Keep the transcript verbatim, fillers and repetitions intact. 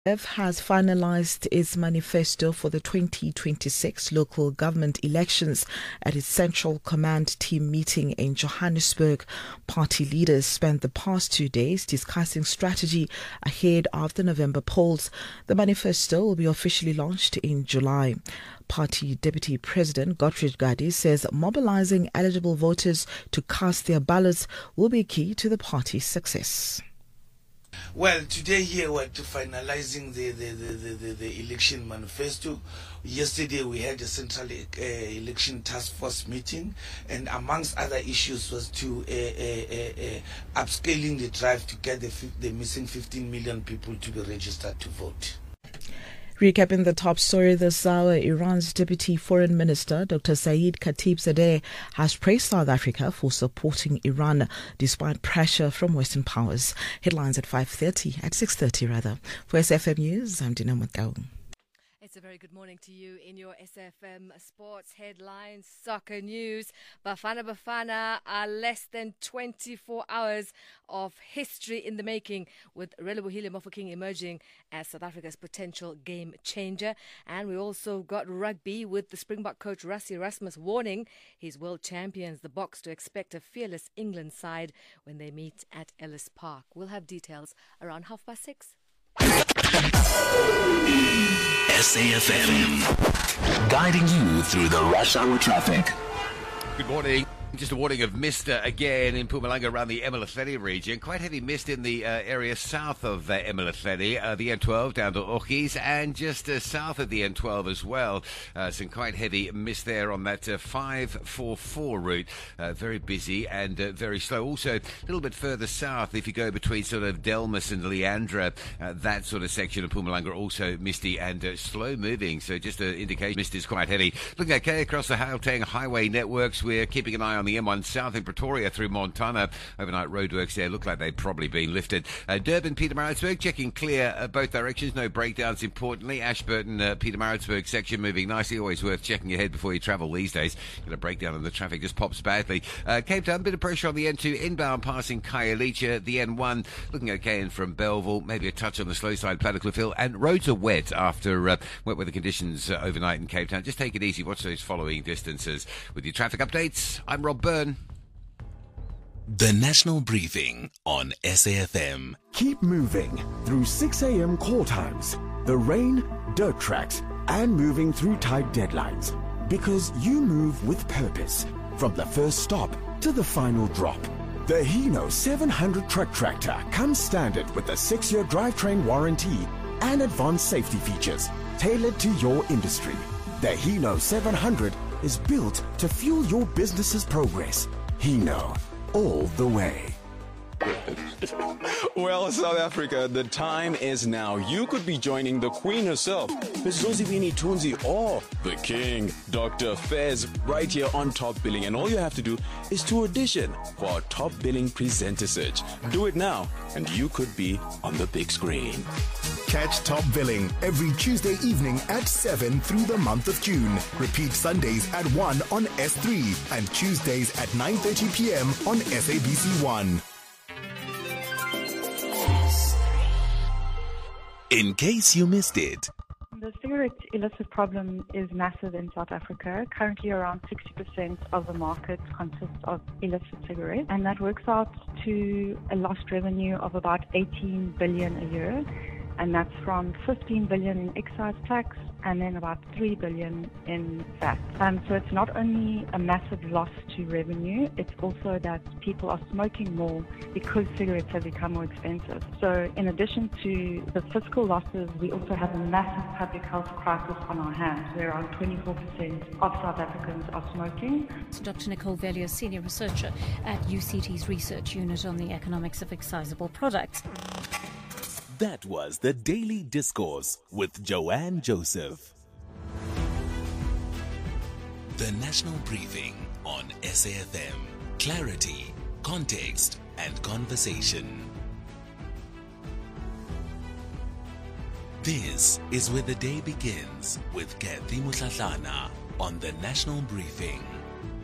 F has finalized its manifesto for the twenty twenty-six local government elections at its Central Command team meeting in Johannesburg. Party leaders spent the past two days discussing strategy ahead of the November polls. The manifesto will be officially launched in July. Party Deputy President Gottfried Gadi says mobilizing eligible voters to cast their ballots will be key to the party's success. Well, today here we're to finalizing the, the, the, the, the election manifesto. Yesterday we had a central uh, election task force meeting, and amongst other issues was to uh, uh, uh, upscaling the drive to get the, the missing fifteen million people to be registered to vote. Recapping the top story this hour, Iran's Deputy Foreign Minister, Doctor Saeed Khatibzadeh, has praised South Africa for supporting Iran despite pressure from Western powers. Headlines at five thirty, at six thirty rather. For S F M News, I'm Dina Matau. It's a very good morning to you in your S F M Sports Headlines Soccer News. Bafana Bafana are less than twenty-four hours of history in the making, with Relebohile Mofokeng emerging as South Africa's potential game changer. And we also got rugby, with the Springbok coach Rassie Erasmus warning his world champions, the Boks, to expect a fearless England side when they meet at Ellis Park. We'll have details around half past six. S A F M, guiding you through the rush hour traffic. Good morning. Just a warning of mist uh, again in Mpumalanga around the Emelefeni region. Quite heavy mist in the uh, area south of uh, Emelefeni, uh, the N twelve down to Orchies, and just uh, south of the N twelve as well. Uh, some quite heavy mist there on that uh, five four four route. Uh, very busy and uh, very slow. Also, a little bit further south, if you go between sort of Delmas and Leandra, uh, that sort of section of Mpumalanga also misty and uh, slow moving. So just an indication mist is quite heavy. Looking okay across the Gauteng highway networks. We're keeping an eye on on the M one south in Pretoria through Montana. Overnight roadworks there look like they've probably been lifted. Uh, Durban, Pietermaritzburg, checking clear uh, both directions. No breakdowns, importantly. Ashburton, uh, Pietermaritzburg section moving nicely. Always worth checking ahead before you travel these days. Get a breakdown and the traffic just pops badly. Uh, Cape Town, bit of pressure on the N two inbound passing Khayelitsha. The N one looking okay in from Belleville. Maybe a touch on the slow side, Plattekloof Hill. And roads are wet after uh, wet weather conditions uh, overnight in Cape Town. Just take it easy. Watch those following distances. With your traffic updates, I'm Rob Byrne. The National Briefing on S A F M. Keep moving through six a.m. call times, the rain, dirt tracks, and moving through tight deadlines. Because you move with purpose, from the first stop to the final drop. The Hino seven hundred truck tractor comes standard with a six-year drivetrain warranty and advanced safety features tailored to your industry. The Hino seven hundred is built to fuel your business's progress. Hino, all the way. Well, South Africa, the time is now. You could be joining the Queen herself, Miz Nosiviwe Tunzi, or the King, Doctor Fez, right here on Top Billing. And all you have to do is to audition for our Top Billing Presenter Search. Do it now, and you could be on the big screen. Catch Top Billing every Tuesday evening at seven through the month of June. Repeat Sundays at one on S three and Tuesdays at nine thirty p.m. on S A B C one. In case you missed it. The cigarette illicit problem is massive in South Africa. Currently around sixty percent of the market consists of illicit cigarettes, and that works out to a lost revenue of about eighteen billion a year, and that's from fifteen billion in excise tax and then about three billion in V A T. Um, so it's not only a massive loss to revenue, it's also that people are smoking more because cigarettes have become more expensive. So in addition to the fiscal losses, we also have a massive public health crisis on our hands, where around twenty-four percent of South Africans are smoking. Doctor Nicole Vellier, Senior Researcher at U C T's Research Unit on the Economics of Excisable Products. That was the Daily Discourse with Joanne Joseph. The National Briefing on S A F M. Clarity, context, and conversation. This is where the day begins with Kathy Mutlatlana on the National Briefing.